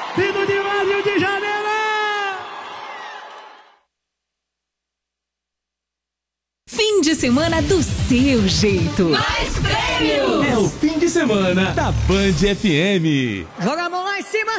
Vindo de lá, Rio de Janeiro! Fim de semana do seu jeito. Mais prêmios! É o fim de semana da Band FM. Joga a mão lá em cima,